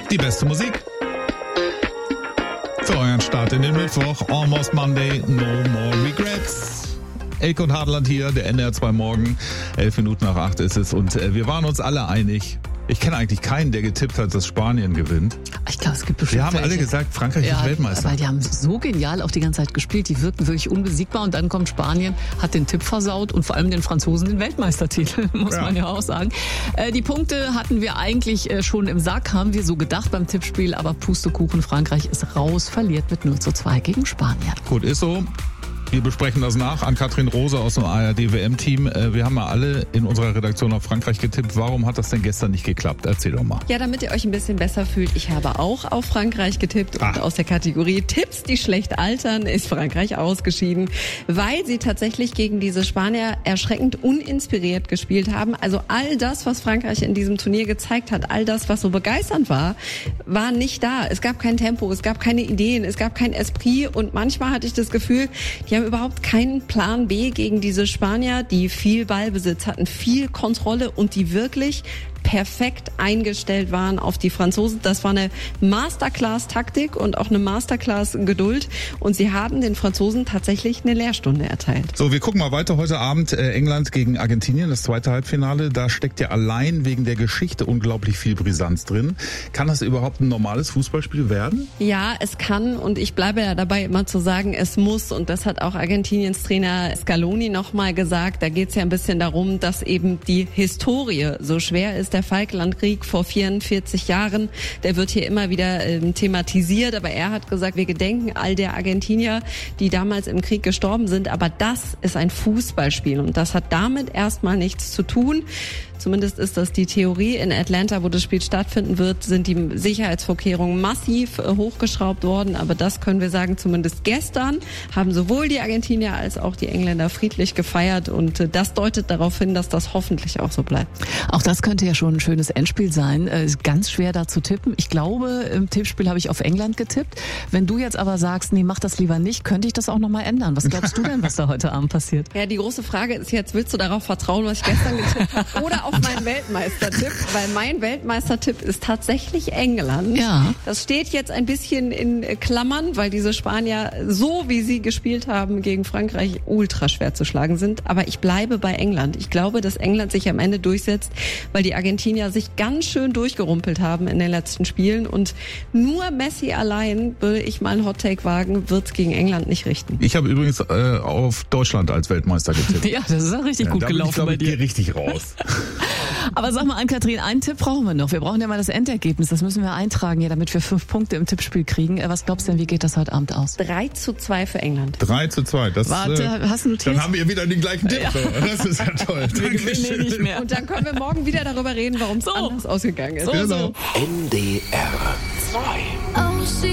Die beste Musik. Für euren Start in den Mittwoch. Almost Monday, no more regrets. Elke und Hartland hier, der NDR 2 Morgen. 7:11 ist es und wir waren uns alle einig. Ich kenne eigentlich keinen, der getippt hat, dass Spanien gewinnt. Ich glaube, es gibt bestimmt Wir haben welche. alle gesagt, Frankreich ist Weltmeister. Weil die haben so genial auch die ganze Zeit gespielt. Die wirkten wirklich unbesiegbar. Und dann kommt Spanien, hat den Tipp versaut und vor allem den Franzosen den Weltmeistertitel, muss man ja auch sagen. Die Punkte hatten wir eigentlich schon im Sack, haben wir so gedacht beim Tippspiel. Aber Pustekuchen, Frankreich ist raus, verliert mit 0:2 gegen Spanien. Gut, ist so. Wir besprechen das nach an Katrin Rose aus dem ARD-WM-Team. Wir haben ja alle in unserer Redaktion auf Frankreich getippt. Warum hat das denn gestern nicht geklappt? Erzähl doch mal. Ja, damit ihr euch ein bisschen besser fühlt. Ich habe auch auf Frankreich getippt. Und aus der Kategorie Tipps, die schlecht altern, ist Frankreich ausgeschieden, weil sie tatsächlich gegen diese Spanier erschreckend uninspiriert gespielt haben. Also all das, was Frankreich in diesem Turnier gezeigt hat, all das, was so begeisternd war, war nicht da. Es gab kein Tempo, es gab keine Ideen, es gab kein Esprit und manchmal hatte ich das Gefühl, die haben überhaupt keinen Plan B gegen diese Spanier, die viel Ballbesitz hatten, viel Kontrolle und die wirklich perfekt eingestellt waren auf die Franzosen. Das war eine Masterclass-Taktik und auch eine Masterclass-Geduld. Und sie haben den Franzosen tatsächlich eine Lehrstunde erteilt. So, wir gucken mal weiter. Heute Abend England gegen Argentinien, das zweite Halbfinale. Da steckt ja allein wegen der Geschichte unglaublich viel Brisanz drin. Kann das überhaupt ein normales Fußballspiel werden? Ja, es kann und ich bleibe ja dabei immer zu sagen, es muss. Und das hat auch Argentiniens Trainer Scaloni nochmal gesagt. Da geht es ja ein bisschen darum, dass eben die Historie so schwer ist. Der Falklandkrieg vor 44 Jahren, der wird hier immer wieder thematisiert, aber er hat gesagt, wir gedenken all der Argentinier, die damals im Krieg gestorben sind, aber das ist ein Fußballspiel und das hat damit erstmal nichts zu tun. Zumindest ist das die Theorie. In Atlanta, wo das Spiel stattfinden wird, sind die Sicherheitsvorkehrungen massiv hochgeschraubt worden. Aber das können wir sagen, zumindest gestern haben sowohl die Argentinier als auch die Engländer friedlich gefeiert. Und das deutet darauf hin, dass das hoffentlich auch so bleibt. Auch das könnte ja schon ein schönes Endspiel sein. Ist ganz schwer da zu tippen. Ich glaube, im Tippspiel habe ich auf England getippt. Wenn du jetzt aber sagst, nee, mach das lieber nicht, könnte ich das auch nochmal ändern. Was glaubst du denn, was da heute Abend passiert? Ja, die große Frage ist jetzt, willst du darauf vertrauen, was ich gestern getippt habe? Oder auf meinen Weltmeistertipp, weil mein Weltmeistertipp ist tatsächlich England. Ja. Das steht jetzt ein bisschen in Klammern, weil diese Spanier, so wie sie gespielt haben gegen Frankreich, ultra schwer zu schlagen sind. Aber ich bleibe bei England. Ich glaube, dass England sich am Ende durchsetzt, weil die Argentinier sich ganz schön durchgerumpelt haben in den letzten Spielen. Und nur Messi allein, will ich mal einen Hot-Take wagen, wird es gegen England nicht richten. Ich habe übrigens auf Deutschland als Weltmeister getippt. Ja, das ist auch richtig gut gelaufen bei dir. Ich richtig raus. Aber sag mal, Ann-Kathrin, einen Tipp brauchen wir noch. Wir brauchen ja mal das Endergebnis. Das müssen wir eintragen, ja, damit wir 5 Punkte im Tippspiel kriegen. Was glaubst du denn, wie geht das heute Abend aus? 3:2 für England. 3:2. Das, Warte, hast du notiert? Dann haben wir wieder den gleichen Tipp. Ja. Das ist ja toll. Wir gewinnen nicht mehr. Und dann können wir morgen wieder darüber reden, warum es anders ausgegangen ist. So. Genau. NDR 2